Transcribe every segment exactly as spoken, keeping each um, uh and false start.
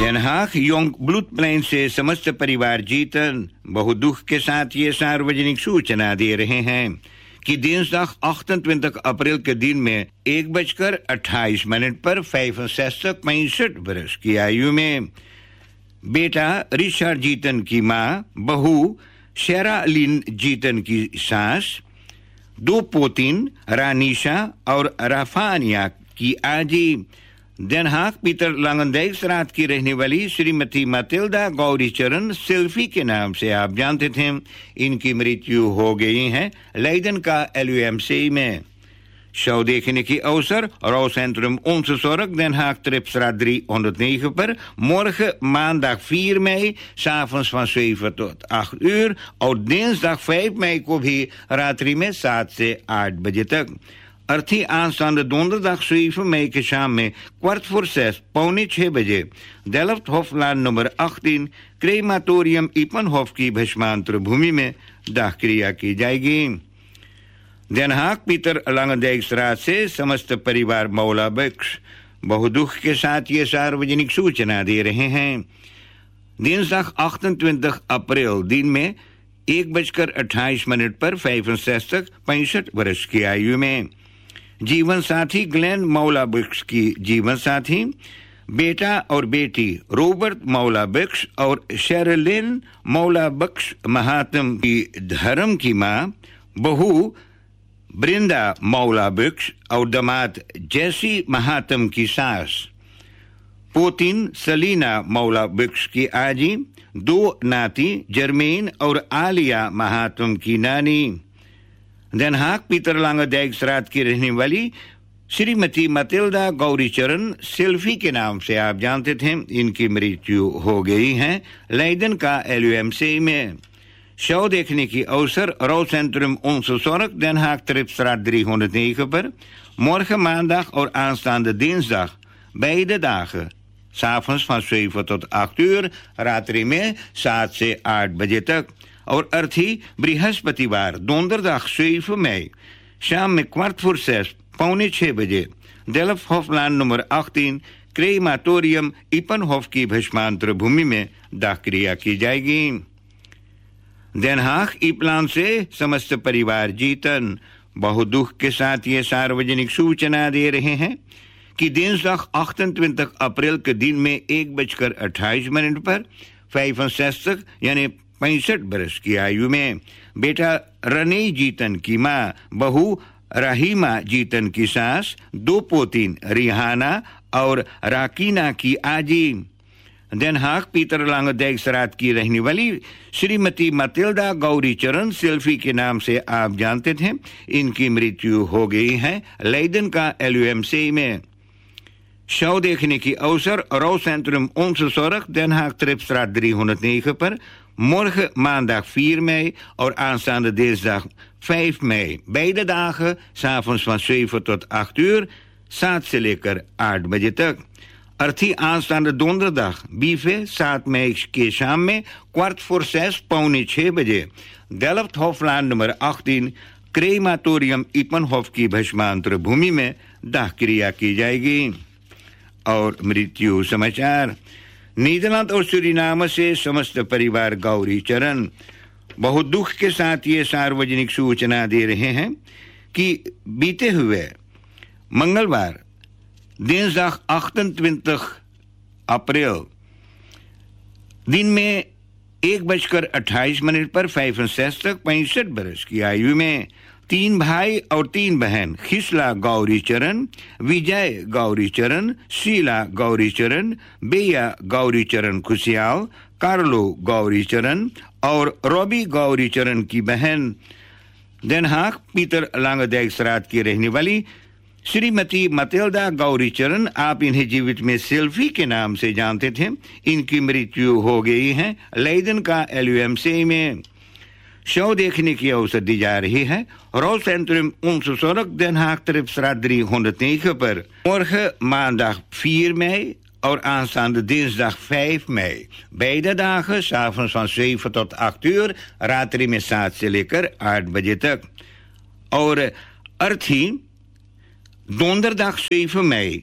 Den Haag, Jong Bloedplein से समस्त परिवार जीतन बहुत दुख के साथ ये सार्वजनिक सूचना दे रहे हैं कि दिनसdag achtentwintig अप्रैल के दिन में एक बजकर अट्ठाईस मिनट पर पैंसठ पैंसठ वर्ष की आयु में बेटा रिचार्ड जीतन की मां, बहू शेरालिन जीतन की सास, दो पोतीन रानीशा और राफानिया की आजी Den Haag पीटर लांगनदीकstraat की रहने वाली श्रीमती मातिल्डा गौरीचरण सिल्फी के नाम से आप जानते थे। इनकी मृत्यु हो गई है लेiden का एलयूएमसी में। शव देखने की अवसर Rouwcentrum Onze Zorg Den Haag Tripstraat driehonderdnegen पर morgen maandag vier mei s'avonds van zeven tot acht uur और dinsdag vijf mei को भी रात्रि में सात से आठ बजे तक। अर्थी aanstaande donderdag zeven mei के शाम में kwart voor zes पौने छह बजे डेल्फ्ट हॉफlaan नंबर अठारह क्रेमाटोरियम इपनहोफ की भस्मांतर भूमि में दाह क्रिया की जाएगी। Den Haag पीटर लांगनदीकstraat से समस्त परिवार मौला बख्श बहुत दुख के साथ ये सार्वजनिक सूचना दे रहे हैं। दिनसdag achtentwintig अप्रैल दिन में एक बजकर अट्ठाईस मिनट पर पैंसठ पैंसठ वर्ष की आयु में जीवन साथी ग्लेन मौला बख्श की जीवन साथी, बेटा और बेटी रॉबर्ट मौला बख्श और शेरलिन मौला बख्श महात्म की धर्म की मां, बहू ब्रिंदा मौला बख्श और दामाद जैसी महात्म की सास, पोतीन सलीना मौला बख्श की आजी, दो नाती जर्मेन और आलिया महात्म की नानी। Den Haag पीटर लांगनदीकstraat की रहने वाली श्रीमती मातिल्डा गौरीचरण सिल्फी के नाम से आप जानते थे। इनकी मृत्यु हो गई है लेiden का एलयूएमसी में। शव देखने की अवसर Rouwcentrum Onze Zorg Den Haag Tripstraat driehonderdnegen पर morgen maandag और aanstaande dinsdag beide dagen s'avonds van zeven tot acht uur रात्रि में सात से आठ बजे तक और अर्थी बृहस्पतिवार donderdag zeven mei शाम में kwart voor zes पौने छह बजे डेल्फ्ट हॉफlaan नंबर अठारह क्रेमाटोरियम इपनहोफ की भस्मांतर भूमि में दाह क्रिया की जाएगी। Den Haag ईपलान से समस्त परिवार जीतन बहुत दुख के साथ ये सार्वजनिक सूचना दे रहे हैं कि दिनसdag achtentwintig अप्रैल के दिन में एक बजकर अट्ठाईस मिनट पर पैंसठ यानी पैंसठ वर्ष की आयु में बेटा रने जीतन की मां, बहू राहिमा जीतन की सास, दो पोतीन रिहाना और राकीना की आजी। Den Haag पीटर लांगनदीकstraat की रहने वाली श्रीमती मातिल्डा गौरीचरण सिल्फी के नाम से आप जानते थे। इनकी मृत्यु हो गई है लेiden का एलयूएमसी में। शव देखने की अवसर Rouwcentrum Onze Zorg Den Haag Tripstraat driehonderdnegen पर morgen maandag vier mei और aanstaande dinsdag vijf mei beide dagen s'avonds van zeven tot acht uur सात से लेकर आठ बजे तक। अर्थी aanstaande donderdag बीफे सात मई के शाम में kwart voor zes पौने छह बजे डेल्फ्ट हॉफlaan नंबर अठारह क्रेमाटोरियम इपनहोफ की भस्मांतर भूमि में दाह क्रिया की जाएगी। और मृत्यु समाचार नीदरलैंड और सूरीनाम से समस्त परिवार गौरीचरण बहुत दुख के साथ ये सार्वजनिक सूचना दे रहे हैं कि बीते हुए मंगलवार dinsdag achtentwintig अप्रैल दिन में एक बजकर अट्ठाईस मिनट पर पैंसठ पैंसठ वर्ष की आयु में तीन भाई और तीन बहन खिसला गौरीचरण, विजय गौरीचरण, शीला गौरीचरण, बेया गौरीचरण खुशियाल, कार्लो गौरीचरण और रॉबी गौरीचरण की बहन Den Haag पीटर लांगनदीकstraat की रहने वाली श्रीमती मातिल्डा गौरीचरण, आप इन्हें जीवित में सिल्फी के नाम से जानते थे। इनकी मृत्यु हो गई है लेiden का एलयूएमसी में। शव देखने की अवसर दी जा रही है Rouwcentrum Onze Zorg Den Haag Tripstraat driehonderdnegen पर morgen maandag vier mei और aanstaande dinsdag vijf mei beide dagen s'avonds van zeven tot acht uur रात्रि में सात से लेकर आठ बजे तक। और अर्थी donderdag zeven mei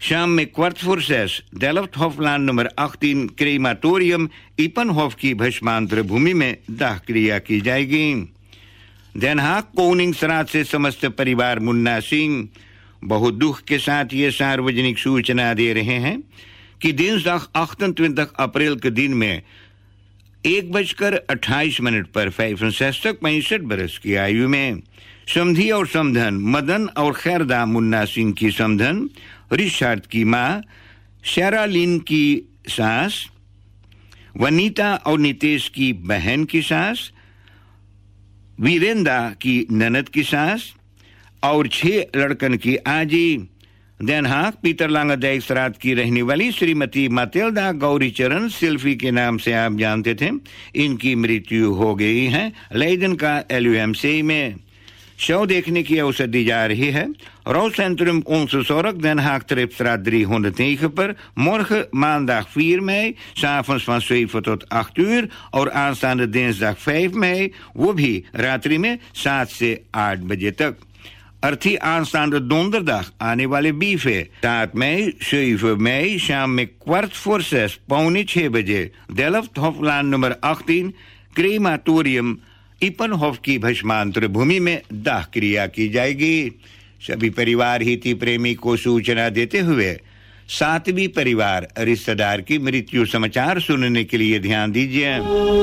शाम में क्वार्टफोर्सेस डेल्फ्ट हॉफलैंड नंबर अठारह क्रेमाटोरियम इपनहोफ की भस्मांतर भूमि में दाह क्रिया की जाएगी। Den Haag कोनिंग्सराद से समस्त परिवार मुन्ना सिंह बहुत दुख के साथ ये सार्वजनिक सूचना दे रहे हैं कि दिनसdag अठ्ठाईस अप्रैल के दिन में एक बजकर अट्ठाईस मिनट पर पैंसठ पैंसठ बरस की आयु में समधी और समधन मदन और खैरदा मुन्ना सिंह की समधन रिचार्ड की मां शेरालिन की सास वनीता और नितेश की बहन की सास वीरेंदा की ननद की सास और छह लड़कन की आजी Den Haag पीटर लांगरडाइक सराद की रहने वाली श्रीमती मातिल्दा गौरीचरण सिल्फी के नाम से आप जानते थे, इनकी मृत्यु हो गई है लेiden का एलयूएमसी में। शव देखने की अवसर दी जा रही है। Rouwcentrum Onze Zorg Den Haag Tripstraat driehonderdnegen per morgen maandag vier mei s'avonds van zeven tot acht uur और aanstaande dinsdag vijf mei वो भी रात्रि में सात से आठ बजे तक। अर्थी aanstaande donderdag आने वाले बीफ है सात मई zeven mei शाम में kwart voor zes पौने छह बजे डेल्फ्ट हॉफलैंड नंबर अठारह क्रेमाटोरियम इपनहोफ की भस्मांतर भूमि में दाह क्रिया की जाएगी। सभी परिवार हिती प्रेमी को सूचना देते हुए सातवीं परिवार रिश्तेदार की मृत्यु समाचार सुनने के लिए ध्यान दीजिए।